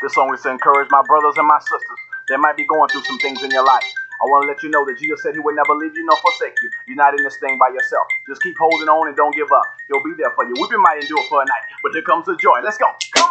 This song is to encourage my brothers and my sisters that might be going through some things in your life. I want to let you know that Jesus said he would never leave you nor forsake you. You're not in this thing by yourself. Just keep holding on and don't give up. He'll be there for you. Weeping might endure for a night, but here comes the joy. Let's go. Come on.